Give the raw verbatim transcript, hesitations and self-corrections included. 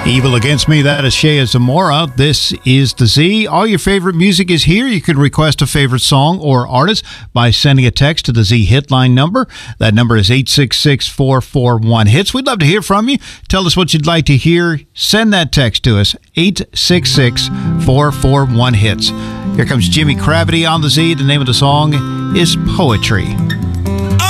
Evil Against Me, that is Shea Zamora. This is The Z. All your favorite music is here. You can request a favorite song or artist by sending a text to the Z Hitline number. That number is eight six six, four four one, hits. We'd love to hear from you. Tell us what you'd like to hear. Send that text to us, eight six six, four four one, hits. Here comes Jimmy Cravity on The Z. The name of the song is Poetry.